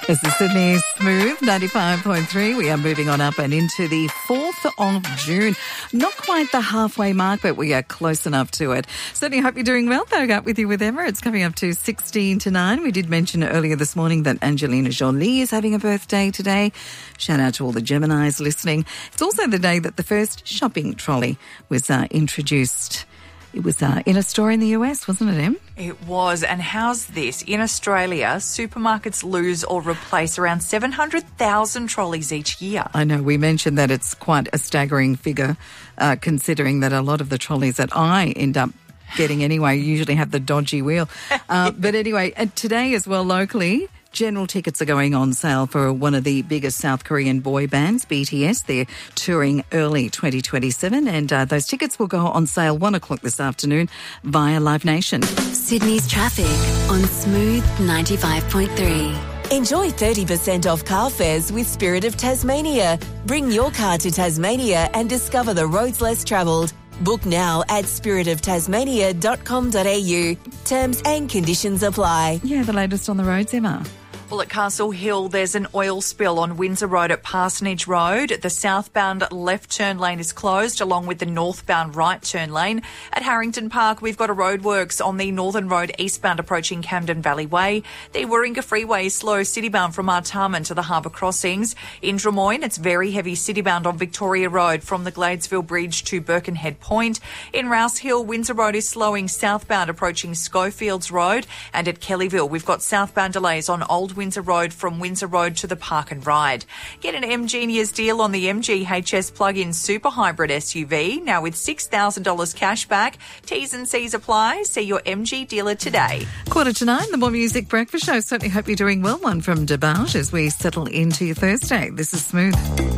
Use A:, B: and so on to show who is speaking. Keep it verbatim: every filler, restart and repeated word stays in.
A: This is Sydney's Smooth ninety-five point three. We are moving on up and into the fourth of June. Not quite the halfway mark, but we are close enough to it. Certainly hope you're doing well. Back up with you with Emma. It's coming up to sixteen to nine. We did mention earlier this morning that Angelina Jolie is having a birthday today. Shout out to all the Geminis listening. It's also the day that the first shopping trolley was uh, introduced. It was uh, in a store in the U S, wasn't it, Em?
B: It was. And how's this? In Australia, supermarkets lose or replace around seven hundred thousand trolleys each year.
A: I know. We mentioned that it's quite a staggering figure, uh, considering that a lot of the trolleys that I end up getting anyway usually have the dodgy wheel. Uh, but anyway, uh, today as well locally, general tickets are going on sale for one of the biggest South Korean boy bands, B T S. They're touring early twenty twenty-seven, and uh, those tickets will go on sale one o'clock this afternoon via Live Nation.
C: Sydney's traffic on Smooth ninety-five point three.
D: Enjoy thirty percent off car fares with Spirit of Tasmania. Bring your car to Tasmania and discover the roads less travelled. Book now at spirit of tasmania dot com dot a u. Terms and conditions apply.
A: Yeah, the latest on the roads, Emma.
B: Well, at Castle Hill, there's an oil spill on Windsor Road at Parsonage Road. The southbound left turn lane is closed, along with the northbound right turn lane. At Harrington Park, we've got a roadworks on the Northern Road eastbound approaching Camden Valley Way. The Warringah Freeway is slow citybound from Artarmon to the Harbour Crossings. In Drummoyne, it's very heavy citybound on Victoria Road from the Gladesville Bridge to Birkenhead Point. In Rouse Hill, Windsor Road is slowing southbound approaching Schofields Road. And at Kellyville, we've got southbound delays on Old Windsor Road from Windsor Road to the Park and Ride. Get an M-Genius deal on the M G H S plug-in super hybrid S U V, now with six thousand dollars cash back. T's and C's apply. See your M G dealer today.
A: Quarter to nine, the More Music Breakfast Show. Certainly hope you're doing well. One from DeBarge as we settle into Thursday. This is Smooth.